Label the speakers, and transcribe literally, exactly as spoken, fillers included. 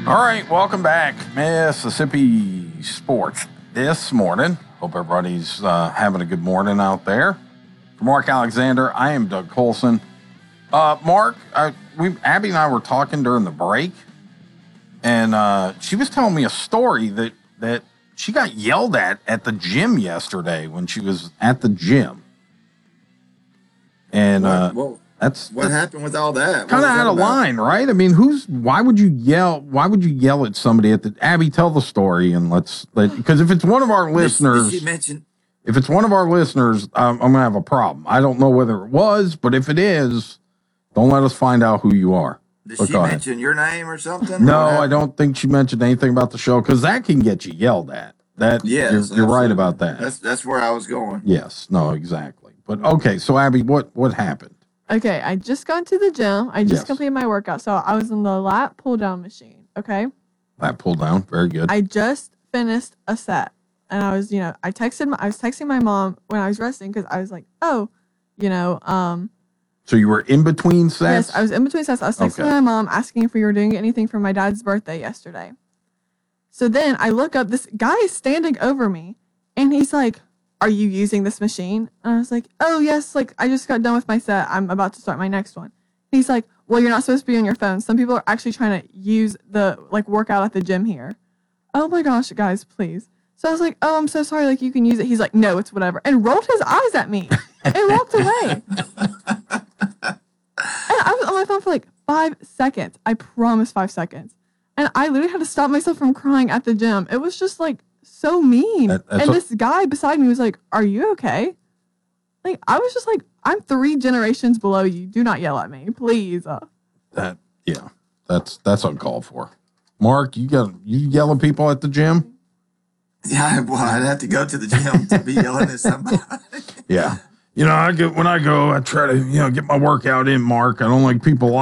Speaker 1: All right, welcome back, Mississippi Sports this morning. Hope everybody's uh, having a good morning out there. For Mark Alexander, I am Doug Colson. Uh, Mark, I, we, Abby and I were talking during the break, and uh, she was telling me a story that, that she got yelled at at the gym yesterday when she was at the gym. And uh,
Speaker 2: well,
Speaker 1: that's
Speaker 2: what that's happened with all that?
Speaker 1: Kind of out of line, right? I mean, who's? Why would you yell? Why would you yell at somebody at the? Abby, tell the story and let's. Let, because if it's one of our listeners,
Speaker 2: did she mention?
Speaker 1: If it's one of our listeners, um, I'm gonna have a problem. I don't know whether it was, but if it is, don't let us find out who you are.
Speaker 2: Did
Speaker 1: but
Speaker 2: she mention ahead. your name or something?
Speaker 1: No, or I don't think she mentioned anything about the show because that can get you yelled at. That yes, you're, you're right about that.
Speaker 2: That's that's where I was going.
Speaker 1: Yes, no, exactly. But okay, so Abby, what what happened?
Speaker 3: Okay, I just got to the gym. I just yes. completed my workout. So I was on the lat pull down machine. Okay.
Speaker 1: Lat pull down, very good.
Speaker 3: I just finished a set, and I was, you know, I texted, my, I was texting my mom when I was resting because I was like, oh, you know, um.
Speaker 1: So you were in between sets?
Speaker 3: Yes, I was in between sets. I was texting okay. my mom asking if we were doing anything for my dad's birthday yesterday. So then I look up. This guy is standing over me, and he's like, are you using this machine? And I was like, oh, yes. Like, I just got done with my set. I'm about to start my next one. He's like, well, you're not supposed to be on your phone. Some people are actually trying to use the, like, workout at the gym here. Oh, my gosh, guys, please. So I was like, oh, I'm so sorry. Like, you can use it. He's like, no, it's whatever. And rolled his eyes at me and walked away. And I was on my phone for, like, five seconds. I promise five seconds. And I literally had to stop myself from crying at the gym. It was just, like, so mean. That, and a- this guy beside me was like, are you okay? Like, I was just like, I'm three generations below you. Do not yell at me, please. Uh,
Speaker 1: that, yeah, that's, that's uncalled for. Mark, you got, you yell at people at the gym?
Speaker 2: Yeah, well, I'd have to go to the gym to be yelling at somebody.
Speaker 1: Yeah. You know, I get, when I go, I try to, you know, get my workout in, Mark. I don't like people